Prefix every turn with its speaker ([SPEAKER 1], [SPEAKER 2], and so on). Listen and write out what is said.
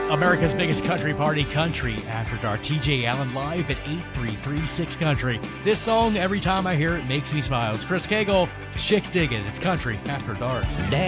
[SPEAKER 1] America's biggest country party, Country After Dark. TJ Allen live at 8336 Country. This song, every time I hear it, makes me smile. It's Chris Cagle, Chicks Dig It. It's Country After Dark.